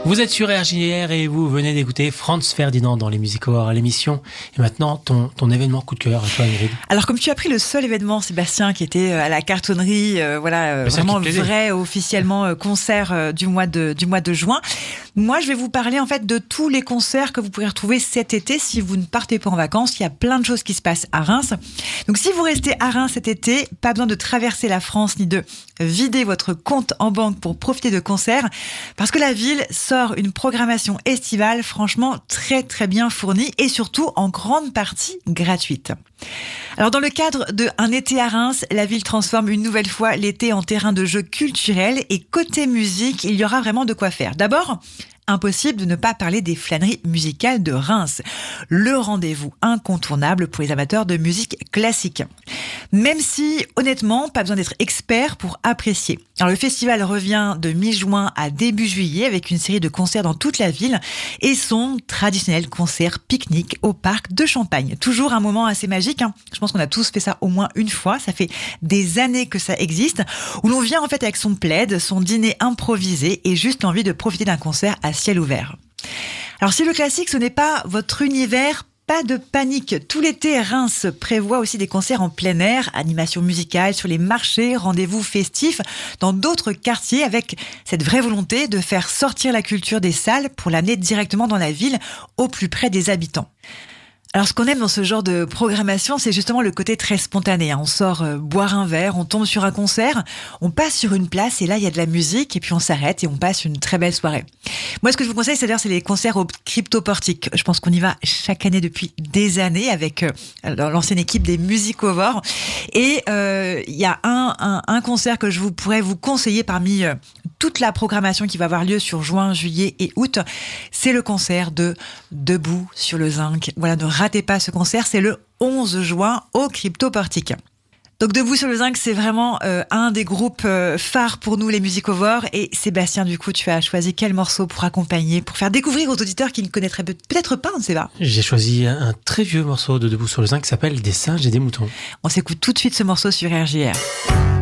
Vous êtes sur RJR et vous venez d'écouter Franz Ferdinand dans les Music Awards à l'émission. Et maintenant, ton événement coup de cœur, toi Ingrid. Alors comme tu as pris le seul événement, Sébastien, qui était à la cartonnerie, vraiment vrai, officiellement concert du mois de juin. Moi, je vais vous parler en fait de tous les concerts que vous pourrez retrouver cet été si vous ne partez pas en vacances. Il y a plein de choses qui se passent à Reims. Donc si vous restez à Reims cet été, pas besoin de traverser la France ni de vider votre compte en banque pour profiter de concerts, parce que la ville sort une programmation estivale franchement très très bien fournie et surtout en grande partie gratuite. Alors dans le cadre de Un été à Reims, la ville transforme une nouvelle fois l'été en terrain de jeu culturel et côté musique, il y aura vraiment de quoi faire. D'abord, impossible de ne pas parler des flâneries musicales de Reims, le rendez-vous incontournable pour les amateurs de musique classique. Même si, honnêtement, pas besoin d'être expert pour apprécier. Alors, le festival revient de mi-juin à début juillet avec une série de concerts dans toute la ville et son traditionnel concert pique-nique au parc de Champagne. Toujours un moment assez magique, hein. Je pense qu'on a tous fait ça au moins une fois. Ça fait des années que ça existe, où l'on vient en fait avec son plaid, son dîner improvisé et juste l'envie de profiter d'un concert à ciel ouvert. Alors, si le classique, ce n'est pas votre univers, pas de panique. Tout l'été, Reims prévoit aussi des concerts en plein air, animation musicale sur les marchés, rendez-vous festifs dans d'autres quartiers avec cette vraie volonté de faire sortir la culture des salles pour l'amener directement dans la ville, au plus près des habitants. Alors, ce qu'on aime dans ce genre de programmation, c'est justement le côté très spontané. On sort boire un verre, on tombe sur un concert, on passe sur une place et là, il y a de la musique et puis on s'arrête et on passe une très belle soirée. Moi, ce que je vous conseille, c'est les concerts au Crypto-Portique. Je pense qu'on y va chaque année depuis des années avec l'ancienne équipe des Music Awards. Et il y a un concert que pourrais vous conseiller parmi toute la programmation qui va avoir lieu sur juin, juillet et août. C'est le concert de Debout sur le Zinc. Voilà, ne ratez pas ce concert, c'est le 11 juin au Crypto-Portique. Donc Debout sur le Zinc, c'est vraiment un des groupes phares pour nous, les Music Awards. Et Sébastien, du coup, tu as choisi quel morceau pour accompagner, pour faire découvrir aux auditeurs qui ne connaîtraient peut-être pas, on ne sait pas. J'ai choisi un très vieux morceau de Debout sur le Zinc qui s'appelle Des singes et des moutons. On s'écoute tout de suite ce morceau sur RJR.